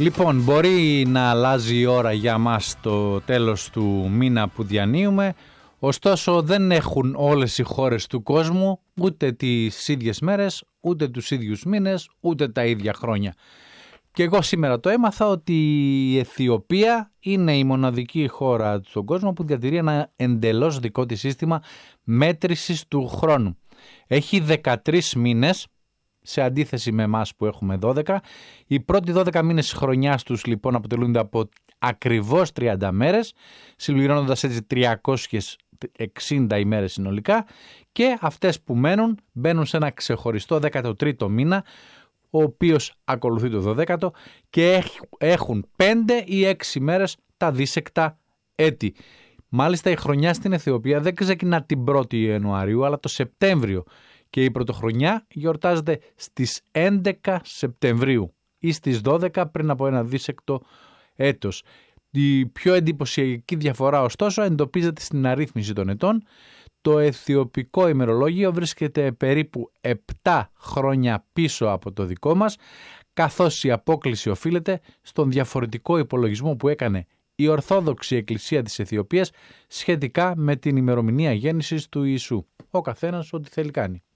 Λοιπόν, μπορεί να αλλάζει η ώρα για μας το τέλος του μήνα που διανύουμε, ωστόσο δεν έχουν όλες οι χώρες του κόσμου ούτε τις ίδιες μέρες, ούτε τους ίδιους μήνες, ούτε τα ίδια χρόνια. Και εγώ σήμερα το έμαθα ότι η Αιθιοπία είναι η μοναδική χώρα στον κόσμο που διατηρεί ένα εντελώς δικό της σύστημα μέτρησης του χρόνου. Έχει 13 μήνες, σε αντίθεση με εμάς που έχουμε 12. Οι πρώτοι 12 μήνες της χρονιάς τους λοιπόν αποτελούνται από ακριβώς 30 μέρες, συμπληρώνοντας έτσι 360 ημέρες συνολικά, και αυτές που μένουν μπαίνουν σε ένα ξεχωριστό 13ο μήνα, ο οποίος ακολουθεί το 12ο, και έχουν 5 ή 6 μέρες τα δίσεκτα έτη. Μάλιστα η χρονιά στην Αιθιοπία δεν ξεκινά την 1η Ιανουαρίου αλλά το Σεπτέμβριο, και η πρωτοχρονιά γιορτάζεται στις 11 Σεπτεμβρίου ή στις 12 πριν από ένα δίσεκτο έτος. Η πιο εντυπωσιακή διαφορά ωστόσο εντοπίζεται στην αρρύθμιση των ετών. Το αιθιοπικό ημερολόγιο βρίσκεται περίπου 7 χρόνια πίσω από το δικό μας, καθώς η απόκλιση οφείλεται στον διαφορετικό υπολογισμό που έκανε η Ορθόδοξη Εκκλησία της Αιθιοπίας σχετικά με την ημερομηνία γέννησης του Ιησού. Ο καθένας ό,τι θέλει κάνει.